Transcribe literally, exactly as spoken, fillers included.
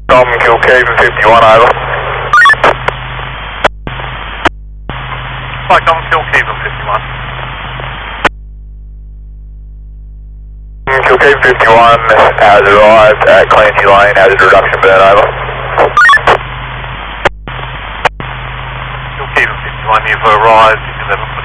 Tom Kilcaven fifty-one, over. Flight Tom Kilcaven fifty-one. Kilcaven fifty-one has arrived at Clancy Lane, hazard reduction burn, over. Kilcaven fifty-one, you've arrived at eleven